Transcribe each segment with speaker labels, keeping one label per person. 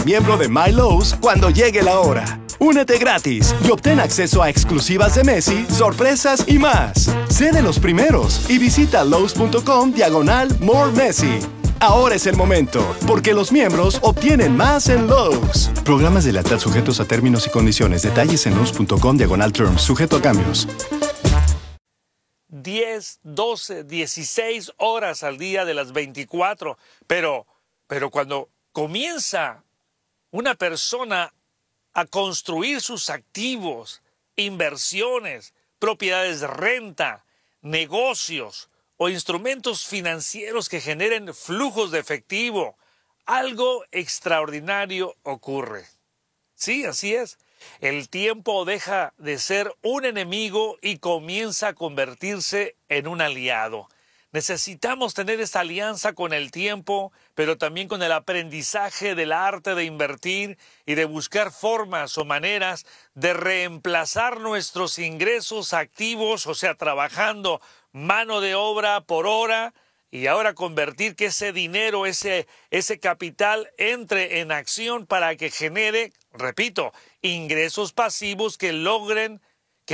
Speaker 1: miembro de My Lowe's cuando llegue la hora. Únete gratis y obtén acceso a exclusivas de Messi, sorpresas y más. Sé de los primeros y visita Lowe's.com/More Messi. Ahora es el momento, porque los miembros obtienen más en Lowe's. Programas de lealtad sujetos a términos y condiciones. Detalles en Lowe's.com/terms. Sujeto a cambios.
Speaker 2: 10, 12, 16 horas al día de las 24. Pero cuando comienza una persona a construir sus activos, inversiones, propiedades de renta, negocios o instrumentos financieros que generen flujos de efectivo, algo extraordinario ocurre. Sí, así es. El tiempo deja de ser un enemigo y comienza a convertirse en un aliado. Necesitamos tener esta alianza con el tiempo, pero también con el aprendizaje del arte de invertir y de buscar formas o maneras de reemplazar nuestros ingresos activos, o sea, trabajando mano de obra por hora, y ahora convertir que ese dinero, ese capital entre en acción para que genere, repito, ingresos pasivos que logren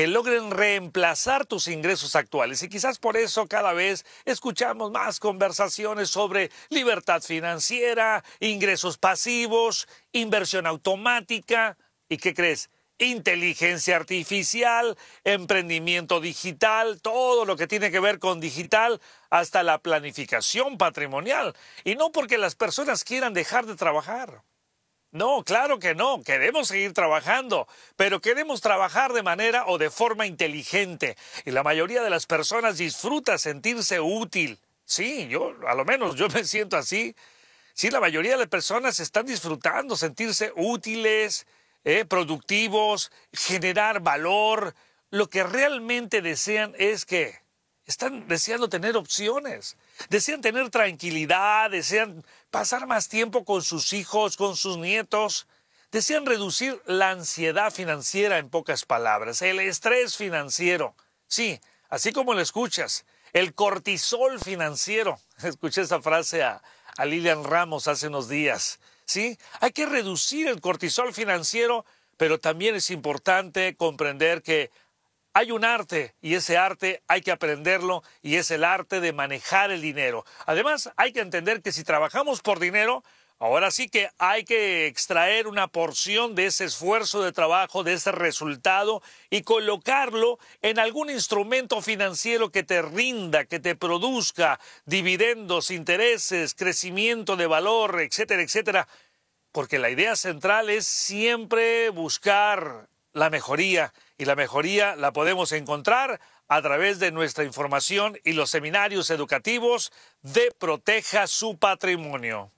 Speaker 2: reemplazar tus ingresos actuales. Y quizás por eso cada vez escuchamos más conversaciones sobre libertad financiera, ingresos pasivos, inversión automática. ¿Y qué crees? Inteligencia artificial, emprendimiento digital, todo lo que tiene que ver con digital, hasta la planificación patrimonial. Y no porque las personas quieran dejar de trabajar. No, claro que no, queremos seguir trabajando, pero queremos trabajar de manera o de forma inteligente. Y la mayoría de las personas disfruta sentirse útil. Sí, a lo menos yo me siento así. Sí, la mayoría de las personas están disfrutando sentirse útiles, productivos, generar valor. Lo que realmente desean es que están deseando tener opciones, desean tener tranquilidad, desean pasar más tiempo con sus hijos, con sus nietos, desean reducir la ansiedad financiera, en pocas palabras, el estrés financiero. Sí, así como lo escuchas, el cortisol financiero. Escuché esa frase a Lilian Ramos hace unos días. Sí, hay que reducir el cortisol financiero, pero también es importante comprender que hay un arte y ese arte hay que aprenderlo y es el arte de manejar el dinero. Además, hay que entender que si trabajamos por dinero, ahora sí que hay que extraer una porción de ese esfuerzo de trabajo, de ese resultado y colocarlo en algún instrumento financiero que te rinda, que te produzca dividendos, intereses, crecimiento de valor, etcétera, etcétera. Porque la idea central es siempre buscar la mejoría, y la mejoría la podemos encontrar a través de nuestra información y los seminarios educativos de Proteja su Patrimonio.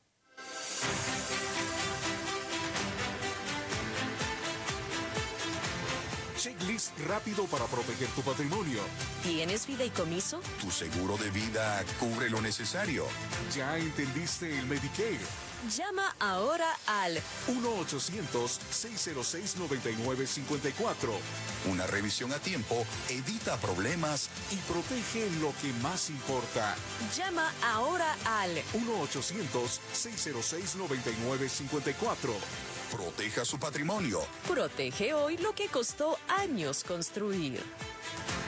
Speaker 3: Checklist rápido para proteger tu patrimonio.
Speaker 4: ¿Tienes fideicomiso?
Speaker 3: Tu seguro de vida cubre lo necesario. ¿Ya entendiste el Medicare?
Speaker 4: Llama ahora al
Speaker 3: 1-800-606-9954. Una revisión a tiempo evita problemas y protege lo que más importa.
Speaker 4: Llama ahora al
Speaker 3: 1-800-606-9954. Proteja su patrimonio.
Speaker 4: Protege hoy lo que costó años construir.